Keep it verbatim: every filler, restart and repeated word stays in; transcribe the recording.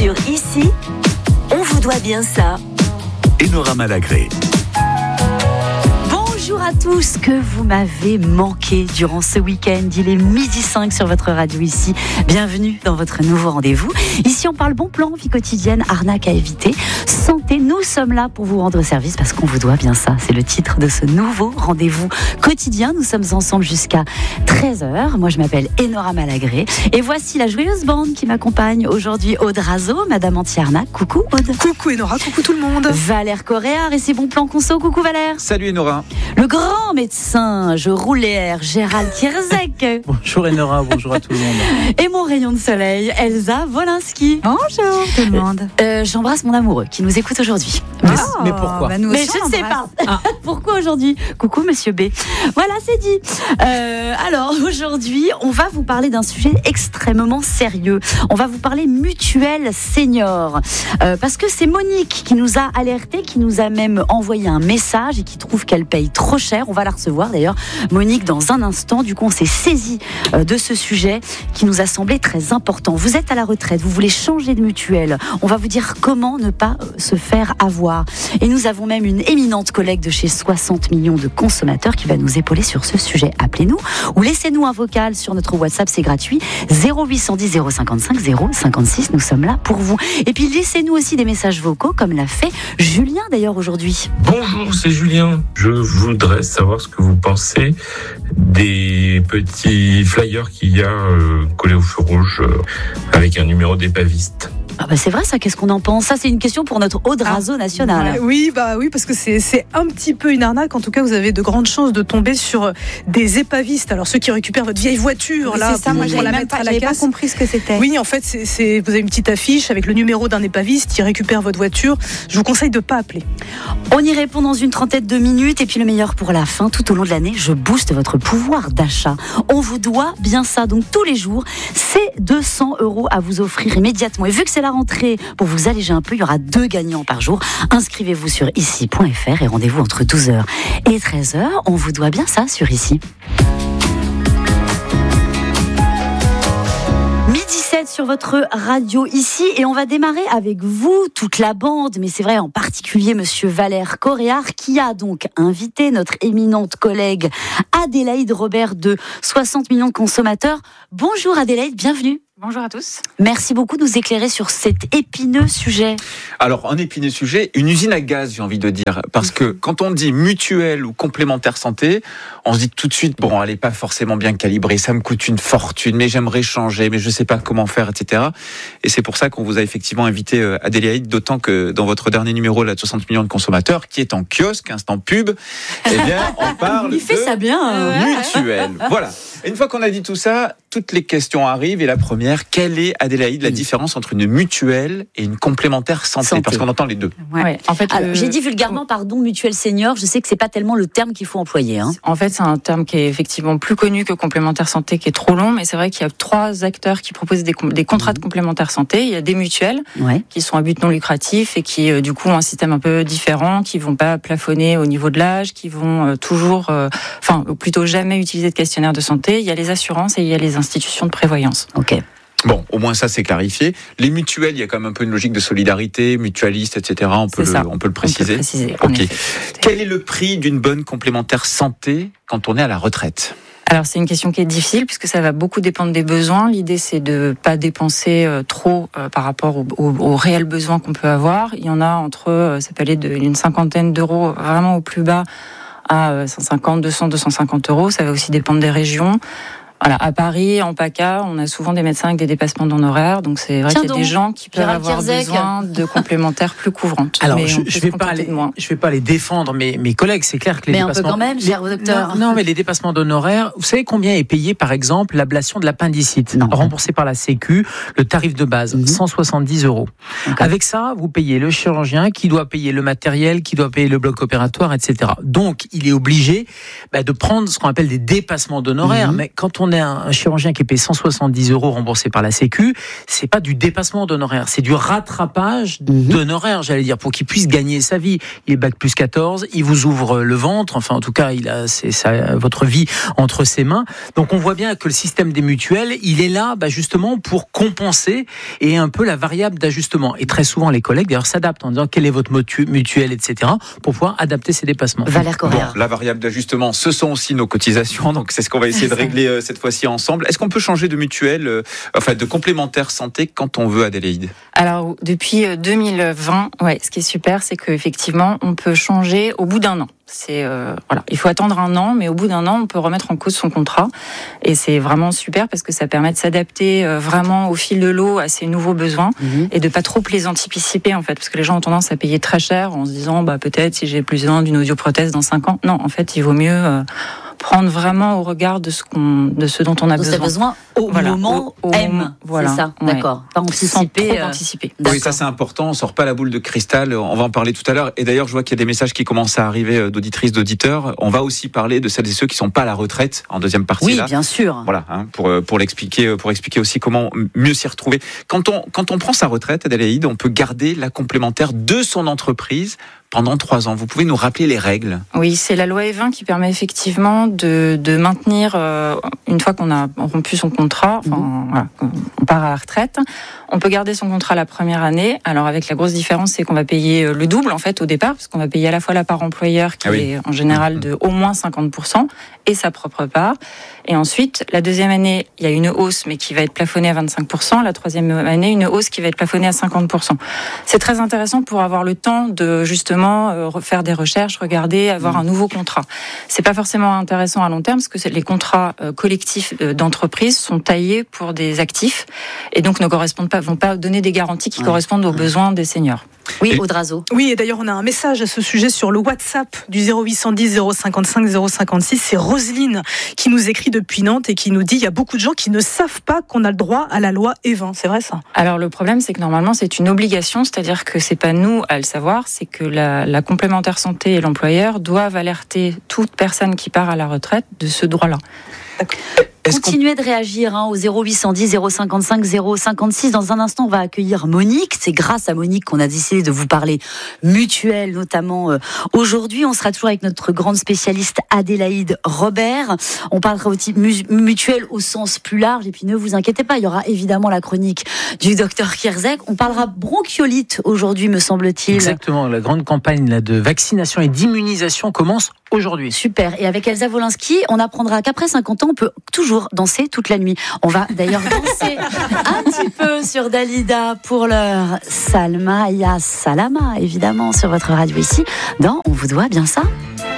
Sur Ici, on vous doit bien ça. Enora Malagré. Bonjour à tous, que vous m'avez manqué durant ce week-end. Il est midi cinq sur votre radio Ici. Bienvenue dans votre nouveau rendez-vous. Ici, on parle bon plan, vie quotidienne, arnaque à éviter, santé. Nous sommes là pour vous rendre service parce qu'on vous doit bien ça. C'est le titre de ce nouveau rendez-vous quotidien. Nous sommes ensemble jusqu'à treize heures. Moi, je m'appelle Enora Malagré. Et voici la joyeuse bande qui m'accompagne aujourd'hui. Aude Razo, Madame Anti-Arnaque. Coucou Aude. Coucou Enora, coucou tout le monde. Valère Coréard et ses bons plans conso. Coucou Valère. Salut Enora. Le grand médecin, je roule les airs, Gérald Kierzek. Bonjour Enora, bonjour à tout le monde. Et mon rayon de soleil, Elsa Wolinski. Bonjour tout le monde. Euh, j'embrasse mon amoureux qui nous écoute aujourd'hui. Mais, oh, mais pourquoi bah nous Mais aussi, je ne sais pas. Ah. Pourquoi aujourd'hui? Coucou Monsieur B. Voilà, c'est dit. Euh, alors aujourd'hui, on va vous parler d'un sujet extrêmement sérieux. On va vous parler mutuelle senior. Euh, parce que c'est Monique qui nous a alerté, qui nous a même envoyé un message et qui trouve qu'elle paye trop cher. On va la recevoir d'ailleurs, Monique, dans un instant. Du coup, on s'est saisi euh, de ce sujet qui nous a semblé très important. Vous êtes à la retraite, vous voulez changer de mutuelle. On va vous dire comment ne pas euh, se faire avoir. Et nous avons même une éminente collègue de chez soixante millions de consommateurs qui va nous épauler sur ce sujet. Appelez-nous ou laissez-nous un vocal sur notre WhatsApp, c'est gratuit. zéro huit cent dix zéro cinquante-cinq zéro cinquante-six, nous sommes là pour vous. Et puis laissez-nous aussi des messages vocaux comme l'a fait Julien d'ailleurs aujourd'hui. Bonjour, c'est Julien. Je voudrais savoir ce que vous pensez des petits flyers qu'il y a euh, collés au feu rouge euh, avec un numéro d'épaviste. Ah bah c'est vrai ça, qu'est-ce qu'on en pense? Ça c'est une question pour notre Aude Razo nationale. Ouais, oui, bah oui, parce que c'est, c'est un petit peu une arnaque. En tout cas, vous avez de grandes chances de tomber sur des épavistes. Alors ceux qui récupèrent votre vieille voiture, oui, là, c'est ça, pour, moi pour j'avais la même mettre pas, à la j'avais casse. pas compris ce que c'était. Oui, en fait, c'est, c'est, vous avez une petite affiche avec le numéro d'un épaviste qui récupère votre voiture. Je vous conseille de pas appeler. On y répond dans une trentaine de minutes et puis le meilleur pour la fin. Tout au long de l'année, je booste votre pouvoir d'achat. On vous doit bien ça. Donc tous les jours, c'est deux cents euros à vous offrir immédiatement. Et vu que c'est la rentrée, pour vous alléger un peu, il y aura deux gagnants par jour. Inscrivez-vous sur ici point f r et rendez-vous entre douze heures et treize heures. On vous doit bien ça sur Ici. midi sept sur votre radio Ici et on va démarrer avec vous, toute la bande, mais c'est vrai en particulier Monsieur Valère Coréard qui a donc invité notre éminente collègue Adélaïde Robert de soixante millions de consommateurs. Bonjour Adélaïde, bienvenue. Bonjour à tous. Merci beaucoup de nous éclairer sur cet épineux sujet. Alors, un épineux sujet, une usine à gaz, j'ai envie de dire. Parce que quand on dit mutuelle ou complémentaire santé, on se dit tout de suite, bon, elle n'est pas forcément bien calibrée, ça me coûte une fortune, mais j'aimerais changer, mais je ne sais pas comment faire, et cetera. Et c'est pour ça qu'on vous a effectivement invité Adélaïde, d'autant que dans votre dernier numéro, là, de soixante millions de consommateurs, qui est en kiosque, instant pub, eh bien, on parle Il fait de ça bien. mutuelle. Voilà. Et une fois qu'on a dit tout ça, toutes les questions arrivent. Et la première, quelle est, Adélaïde, la différence entre une mutuelle et une complémentaire santé, santé. Parce qu'on entend les deux. Ouais. Ouais. En fait, Alors, le... j'ai dit vulgairement, pardon, mutuelle senior. Je sais que c'est pas tellement le terme qu'il faut employer. Hein. En fait, c'est un terme qui est effectivement plus connu que complémentaire santé, qui est trop long. Mais c'est vrai qu'il y a trois acteurs qui proposent des, des contrats de complémentaire santé. Il y a des mutuelles ouais. qui sont à but non lucratif et qui, euh, du coup, ont un système un peu différent, qui vont pas plafonner au niveau de l'âge, qui vont euh, toujours, enfin, euh, plutôt jamais utiliser de questionnaire de santé. Il y a les assurances et il y a les institutions de prévoyance. Ok. Bon, au moins ça c'est clarifié. Les mutuelles, il y a quand même un peu une logique de solidarité, mutualiste, et cetera. On peut, le, on peut le préciser. On peut préciser. Ok. Quel est le prix d'une bonne complémentaire santé quand on est à la retraite ? Alors c'est une question qui est difficile puisque ça va beaucoup dépendre des besoins. L'idée c'est de pas dépenser trop euh, par rapport aux, aux, aux réels besoins qu'on peut avoir. Il y en a entre, ça peut aller d'une cinquantaine d'euros vraiment au plus bas à cent cinquante, deux cents, deux cent cinquante euros. Ça va aussi dépendre des régions. Voilà, à Paris, en PACA, on a souvent des médecins avec des dépassements d'honoraires, donc c'est vrai Tiens qu'il y a donc, des gens qui peuvent Gérald avoir Kierzek. besoin de complémentaires plus couvrantes. Alors, mais je, je vais pas les, je vais pas les défendre, mais mes collègues, c'est clair que les mais dépassements. Mais un peu quand même, cher docteur. Non, non, mais les dépassements d'honoraires, vous savez combien est payé, par exemple, l'ablation de l'appendicite, non. remboursée par la Sécu, le tarif de base, mm-hmm. cent soixante-dix euros. Okay. Avec ça, vous payez le chirurgien, qui doit payer le matériel, qui doit payer le bloc opératoire, et cetera. Donc, il est obligé bah, de prendre ce qu'on appelle des dépassements d'honoraires. Mm-hmm. Mais quand on on a un chirurgien qui est payé cent soixante-dix euros remboursé par la Sécu, c'est pas du dépassement d'honoraires, c'est du rattrapage mmh. d'honoraires, j'allais dire, pour qu'il puisse gagner sa vie. Il est bac plus quatorze, il vous ouvre le ventre, enfin en tout cas, il a c'est ça, votre vie entre ses mains. Donc on voit bien que le système des mutuelles, il est là bah, justement pour compenser et un peu la variable d'ajustement. Et très souvent, les collègues d'ailleurs s'adaptent en disant quelle est votre mutuelle, et cetera, pour pouvoir adapter ces dépassements. Valère Correa. Bon, la variable d'ajustement, ce sont aussi nos cotisations, donc c'est ce qu'on va essayer de régler euh, cette fois-ci ensemble. Est-ce qu'on peut changer de mutuelle, euh, enfin de complémentaire santé quand on veut, Adélaïde ? Alors depuis deux mille vingt, ouais, ce qui est super, c'est qu'effectivement, on peut changer au bout d'un an. C'est euh, voilà, il faut attendre un an, mais au bout d'un an, on peut remettre en cause son contrat, et c'est vraiment super parce que ça permet de s'adapter euh, vraiment au fil de l'eau à ces nouveaux besoins mmh. et de pas trop les anticiper en fait, parce que les gens ont tendance à payer très cher en se disant bah peut-être si j'ai besoin d'une audioprothèse dans cinq ans. Non, en fait, il vaut mieux euh, prendre vraiment au regard de ce qu'on, de ce dont on a besoin. besoin au voilà, moment au, au M. Voilà, c'est ça. Ouais. D'accord. Pas anticiper. Sans trop euh... anticiper. Oui, ça c'est important. On sort pas la boule de cristal. On va en parler tout à l'heure. Et d'ailleurs, je vois qu'il y a des messages qui commencent à arriver d'auditrices, d'auditeurs. On va aussi parler de celles et ceux qui sont pas à la retraite en deuxième partie. Oui, là. bien sûr. Voilà, hein, pour pour l'expliquer, pour expliquer aussi comment mieux s'y retrouver. Quand on quand on prend sa retraite, Adélaïde, on peut garder la complémentaire de son entreprise pendant trois ans. Vous pouvez nous rappeler les règles ? Oui, c'est la loi E vingt qui permet effectivement de, de maintenir, euh, une fois qu'on a rompu son contrat, enfin, mmh. voilà, on part à la retraite, on peut garder son contrat la première année. Alors avec la grosse différence, c'est qu'on va payer le double en fait au départ, parce qu'on va payer à la fois la part employeur qui ah oui. est en général de au moins cinquante pour cent et sa propre part. Et ensuite, la deuxième année, il y a une hausse, mais qui va être plafonnée à vingt-cinq pour cent. La troisième année, une hausse qui va être plafonnée à cinquante pour cent. C'est très intéressant pour avoir le temps de justement euh, refaire des recherches, regarder, avoir mmh. un nouveau contrat. C'est pas forcément intéressant à long terme, parce que les contrats euh, collectifs euh, d'entreprise sont taillés pour des actifs et donc ne correspondent pas, vont pas donner des garanties qui mmh. correspondent aux besoins des seniors. Oui, Audrazo. Oui, et d'ailleurs, on a un message à ce sujet sur le WhatsApp du zéro huit cent dix zéro cinquante-cinq zéro cinquante-six. C'est Roselyne qui nous écrit depuis Nantes et qui nous dit il y a beaucoup de gens qui ne savent pas qu'on a le droit à la loi E vingt. C'est vrai ça ? Alors le problème, c'est que normalement, c'est une obligation, c'est-à-dire que c'est pas nous à le savoir, c'est que la, la complémentaire santé et l'employeur doivent alerter toute personne qui part à la retraite de ce droit-là. D'accord. Continuez de réagir hein, au zéro huit cent dix zéro cinquante-cinq zéro cinquante-six. Dans un instant, on va accueillir Monique. C'est grâce à Monique qu'on a décidé de vous parler mutuelle, notamment euh, aujourd'hui. On sera toujours avec notre grande spécialiste Adélaïde Robert. On parlera aussi mu- mutuelle au sens plus large. Et puis ne vous inquiétez pas, il y aura évidemment la chronique du docteur Kierzek. On parlera bronchiolite aujourd'hui, me semble-t-il. Exactement. La grande campagne là, de vaccination et d'immunisation commence aujourd'hui. Super. Et avec Elsa Wolinski, on apprendra qu'après cinquante ans, on peut toujours danser toute la nuit. On va d'ailleurs danser un petit peu sur Dalida pour leur Salma Ya Salama, évidemment, sur votre radio ici, dans On vous doit bien ça.